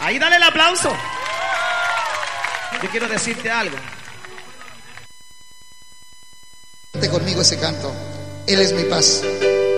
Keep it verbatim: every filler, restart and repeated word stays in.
Ahí dale el aplauso. Yo quiero decirte algo. Conmigo ese canto. Él es mi paz.